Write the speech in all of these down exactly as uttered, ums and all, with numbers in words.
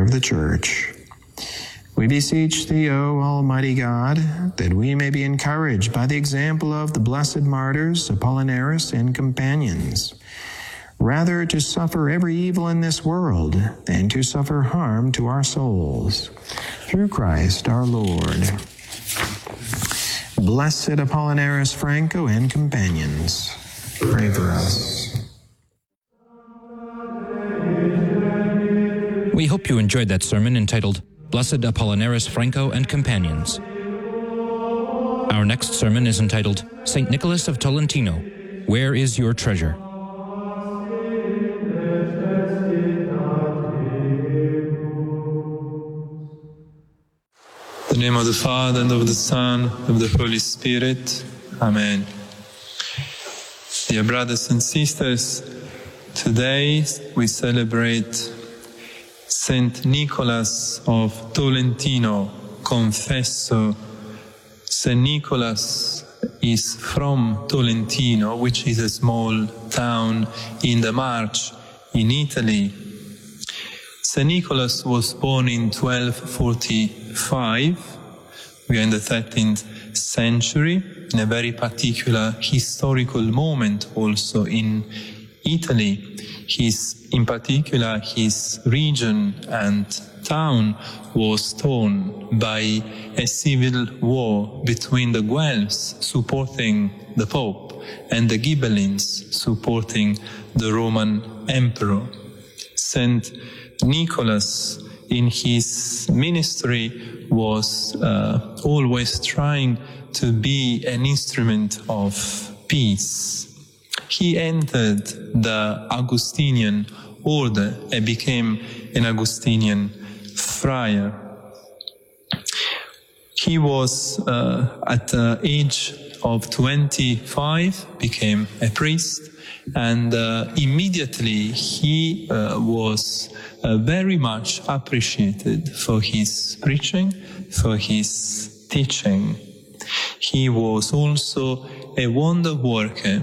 of the Church. We beseech thee, O Almighty God, that we may be encouraged by the example of the blessed martyrs, Apollinaris and companions, rather to suffer every evil in this world than to suffer harm to our souls. Through Christ our Lord. Blessed Apollinaris Franco and companions, pray for us. We hope you enjoyed that sermon entitled Blessed Apollinaris Franco and Companions. Our next sermon is entitled Saint Nicholas of Tolentino, Where is Your Treasure? In the name of the Father, and of the Son, and of the Holy Spirit. Amen. Dear brothers and sisters, today we celebrate Saint Nicholas of Tolentino, Confessor. Saint Nicholas is from Tolentino, which is a small town in the March in Italy. Saint Nicholas was born in twelve forty-five. We are in the thirteenth century, in a very particular historical moment also in Italy. His, in particular, his region and town was torn by a civil war between the Guelphs supporting the Pope and the Ghibellines supporting the Roman Emperor. Saint Nicholas, in his ministry, was uh, always trying to be an instrument of peace. He entered the Augustinian order and became an Augustinian friar. He was uh, at the age of twenty-five, became a priest, and uh, immediately he uh, was uh, very much appreciated for his preaching, for his teaching. He was also a wonder worker,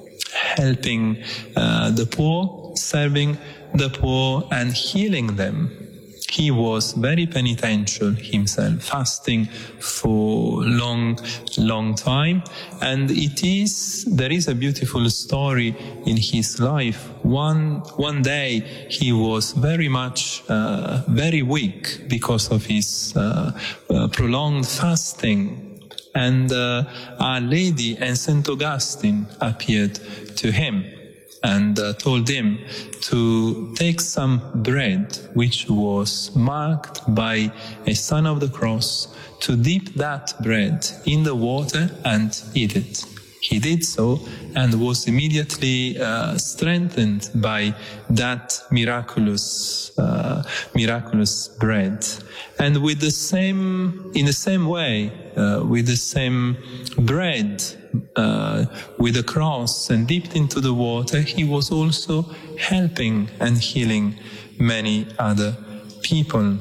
helping uh, the poor, serving the poor and healing them. He was very penitential himself, fasting for long, long time. And it is, there is a beautiful story in his life. One, one day he was very much, uh, very weak because of his uh, uh, prolonged fasting. And uh, Our Lady and Saint Augustine appeared to him and uh, told him to take some bread which was marked by a sign of the cross, to dip that bread in the water and eat it. He did so and was immediately uh, strengthened by that miraculous, uh, miraculous bread. And with the same, in the same way, uh, with the same bread, uh, with the cross and dipped into the water, he was also helping and healing many other people.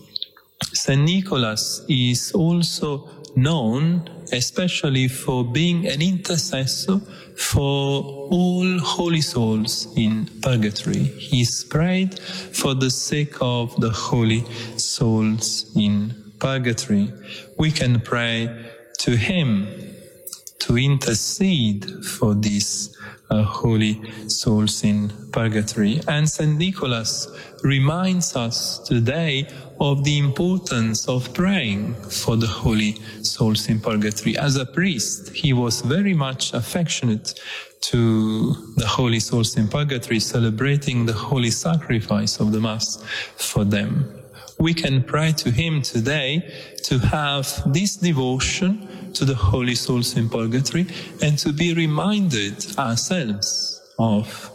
Saint Nicholas is also known especially for being an intercessor for all holy souls in purgatory. He prayed for the sake of the holy souls in purgatory. We can pray to him to intercede for these uh, holy souls in purgatory. And Saint Nicholas reminds us today of the importance of praying for the holy souls in purgatory. As a priest, he was very much affectionate to the holy souls in purgatory, celebrating the holy sacrifice of the Mass for them. We can pray to him today to have this devotion to the holy souls in purgatory and to be reminded ourselves of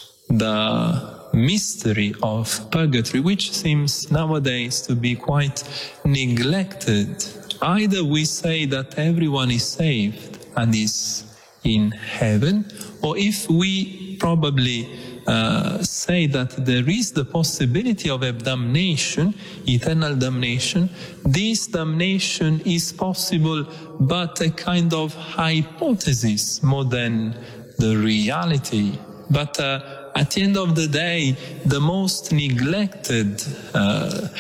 the mystery of purgatory, which seems nowadays to be quite neglected. Either we say that everyone is saved and is in heaven, or if we probably uh, say that there is the possibility of a damnation, eternal damnation, this damnation is possible, but a kind of hypothesis more than the reality. But uh, at the end of the day, the most neglected uh,